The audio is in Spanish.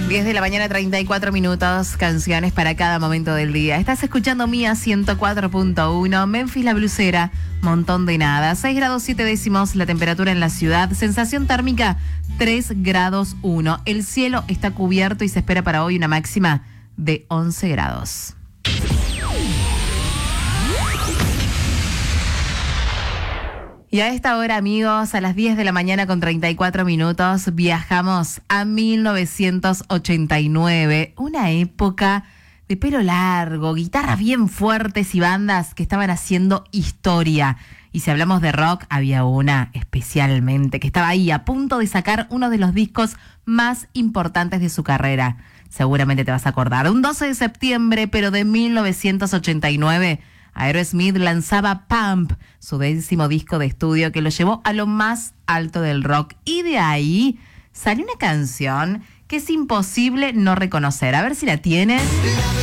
10 de la mañana, 34 minutos, canciones para cada momento del día. Estás escuchando Mía 104.1, Memphis la Blusera, montón de nada. 6 grados 7 décimos la temperatura en la ciudad, sensación térmica 3 grados 1. El cielo está cubierto y se espera para hoy una máxima de 11 grados. Y a esta hora, amigos, a las 10 de la mañana con 34 minutos, viajamos a 1989, una época de pelo largo, guitarras bien fuertes y bandas que estaban haciendo historia. Y si hablamos de rock, había una especialmente que estaba ahí a punto de sacar uno de los discos más importantes de su carrera. Seguramente te vas a acordar. Un 12 de septiembre, pero de 1989... Aerosmith lanzaba Pump, su 10º disco de estudio que lo llevó a lo más alto del rock. Y de ahí salió una canción que es imposible no reconocer. A ver si la tienes.